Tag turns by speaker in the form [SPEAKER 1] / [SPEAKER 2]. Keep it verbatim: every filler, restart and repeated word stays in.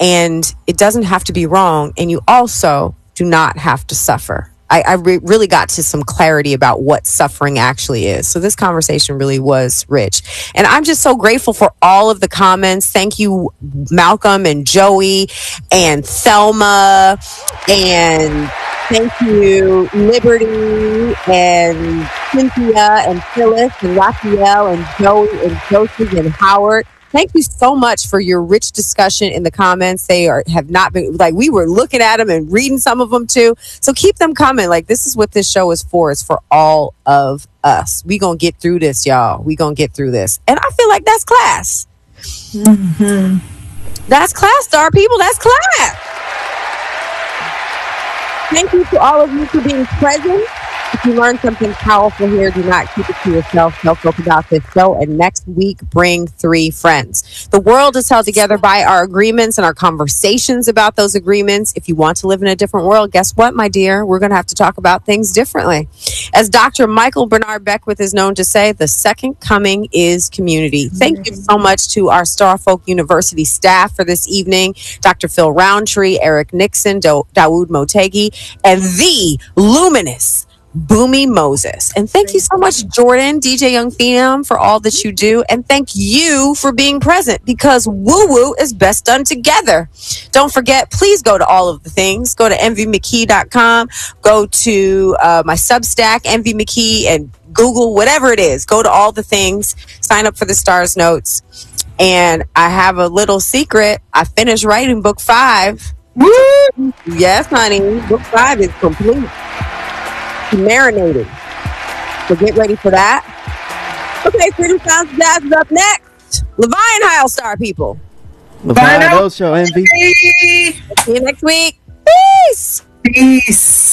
[SPEAKER 1] and it doesn't have to be wrong. And you also do not have to suffer. I, I re- really got to some clarity about what suffering actually is. So this conversation really was rich. And I'm just so grateful for all of the comments. Thank you, Malcolm and Joey and Thelma. And thank you, Liberty and Cynthia and Phyllis and Raphael and Joey and Joseph and Howard. Thank you so much for your rich discussion in the comments. They are have not been, like, we were looking at them and reading some of them too. So keep them coming. Like, this is what this show is for. It's for all of us. We gonna get through this, y'all. We gonna get through this. And I feel like that's class. Mm-hmm. That's class, star people. That's class. Thank you to all of you for being present. If you learned something powerful here, do not keep it to yourself. Self-talk about this show. And next week, bring three friends. The world is held together by our agreements and our conversations about those agreements. If you want to live in a different world, guess what, my dear? We're going to have to talk about things differently. As Doctor Michael Bernard Beckwith is known to say, the second coming is community. Thank you so much to our Starfolk University staff for this evening. Doctor Phil Roundtree, Eric Nixon, Do- Dawood Motegi, and the luminous Boomy Moses. And thank you so much, Jordan, D J Young Phenom, for all that you do. And thank you for being present, because woo-woo is best done together. Don't forget, please go to all of the things. Go to envy mckee dot com. Go to uh, my Substack, Envy McKee, and Google, whatever it is. Go to all the things. Sign up for the Stars Notes. And I have a little secret. I finished writing book five. Woo! Yes, honey. Book five is complete. Marinated. So get ready for that. Okay, Freedom Sounds Jazz is up next. Levine Heil Star people.
[SPEAKER 2] Levine Heil Show, Envy.
[SPEAKER 1] See you next week. Peace.
[SPEAKER 3] Peace.